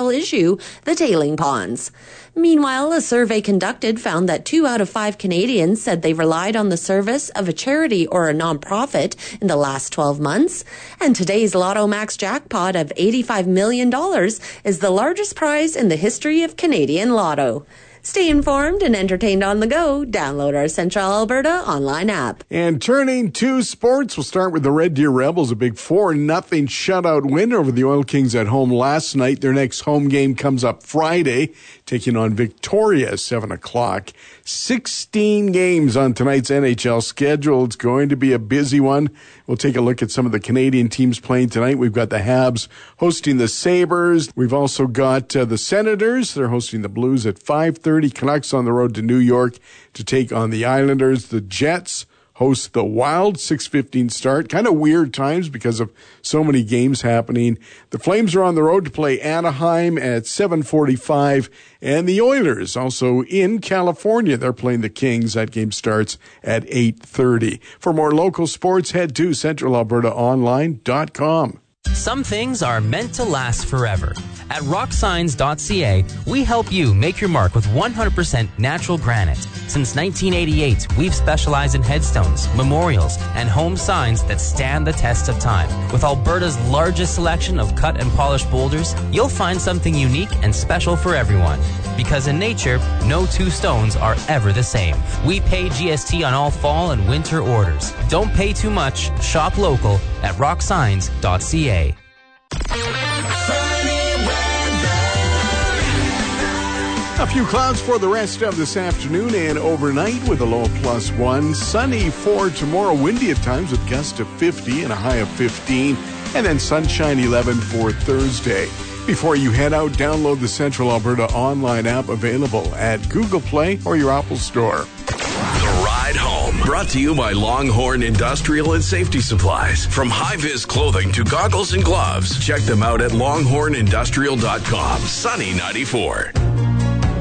environmental issue, the tailing ponds. Meanwhile, a survey conducted found that 2 out of 5 Canadians said they relied on the service of a charity or a nonprofit in the last 12 months. And today's Lotto Max jackpot of $85 million is the largest prize in the history of Canadian Lotto. Stay informed and entertained on the go. Download our Central Alberta online app. And turning to sports, we'll start with the Red Deer Rebels, a big 4-0 shutout win over the Oil Kings at home last night. Their next home game comes up Friday, taking on Victoria at 7 o'clock. 16 games on tonight's NHL schedule. It's going to be a busy one. We'll take a look at some of the Canadian teams playing tonight. We've got the Habs hosting the Sabres. We've also got the Senators. They're hosting the Blues at 5:30. Canucks on the road to New York to take on the Islanders. The Jets host the Wild, 6:15 start. Kind of weird times because of so many games happening. The Flames are on the road to play Anaheim at 7:45. And the Oilers also in California. They're playing the Kings. That game starts at 8:30. For more local sports, head to centralalbertaonline.com. Some things are meant to last forever. At rocksigns.ca, we help you make your mark with 100% natural granite. Since 1988, we've specialized in headstones, memorials, and home signs that stand the test of time. With Alberta's largest selection of cut and polished boulders, you'll find something unique and special for everyone. Because in nature, no two stones are ever the same. We pay GST on all fall and winter orders. Don't pay too much. Shop local at rocksigns.ca. A few clouds for the rest of this afternoon and overnight with a low of +1. Sunny for tomorrow, windy at times with gusts of 50 and a high of 15. And then sunshine 11 for Thursday. Before you head out, download the Central Alberta online app available at Google Play or your Apple Store. The Ride Home, brought to you by Longhorn Industrial and Safety Supplies. From high-vis clothing to goggles and gloves, check them out at longhornindustrial.com. Sunny 94.